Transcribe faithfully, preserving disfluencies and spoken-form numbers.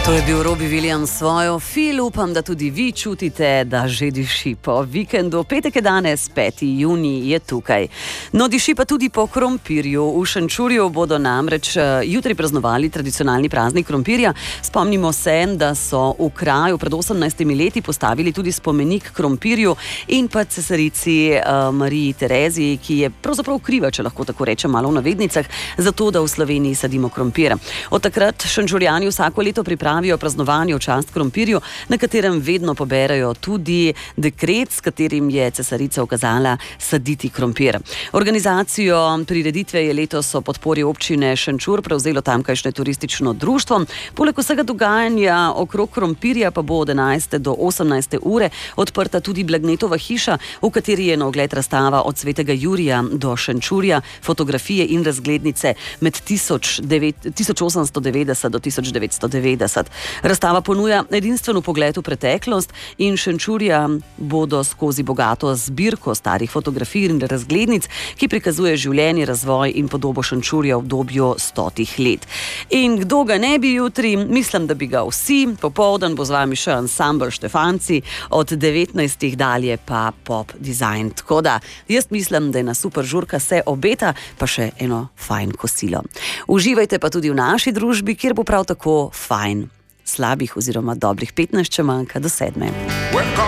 To je bil Robbie Williams svojo fil, upam, da tudi vi čutite, da že diši po vikendu. Petek je danes, peti junij je tukaj. No, diši pa tudi po krompirju. V Šenčurju bodo namreč jutri praznovali tradicionalni praznik krompirja. Spomnimo se, da so v kraju pred osemnajstimi leti postavili tudi spomenik krompirju in pa cesarici uh, Mariji Tereziji, ki je pravzaprav kriva, če lahko tako rečem, malo v navednicah, za to, da v Sloveniji sadimo krompir. Od takrat Šenčurjani vsako leto pripravijo praznovanje v čast krompirju, na katerem vedno poberajo tudi dekret, s katerim je cesarica ukazala saditi krompir. Organizacijo prireditve je letos o podpori občine Šenčur prevzelo tamkajšnje turistično društvo. Poleg vsega dogajanja okrog krompirja pa bo od enajste do osemnajste ure odprta tudi Blagnetova hiša, v kateri je na ogled razstava od Svetega Jurija do Šenčurja, fotografije in razglednice med tisoč osemsto devetdeset do tisoč devetsto devetdeset. Razstava ponuja edinstven pogled v preteklost in Šenčurja bodo skozi bogato zbirko starih fotografij in razglednic, ki prikazuje življenje, razvoj in podobo Šenčurja v obdobju stotih let. In kdo ga ne bi jutri? Mislim, da bi ga vsi. Popoldan bo z vami še ansambl Štefanci, od devetnajstih dalje pa pop design. Tako da, jaz mislim, da je na super žurka se obeta, pa še eno fajn kosilo. Uživajte pa tudi v naši družbi, kjer bo prav tako fajn. Slabih oziroma dobrih petnajst, če manjka do sedme.